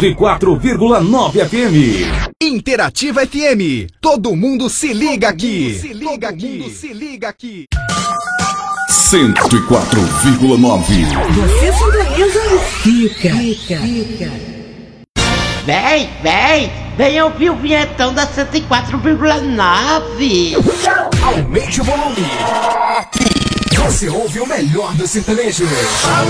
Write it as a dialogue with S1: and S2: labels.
S1: 104,9 FM.
S2: Interativa FM. Todo mundo se liga aqui. Todo mundo se liga aqui.
S1: 104,9.
S3: Você sintoniza e fica.
S4: Vem ouvir o vinhetão da 104,9.
S2: Aumente o volume. Você ouve o melhor do sertanejo.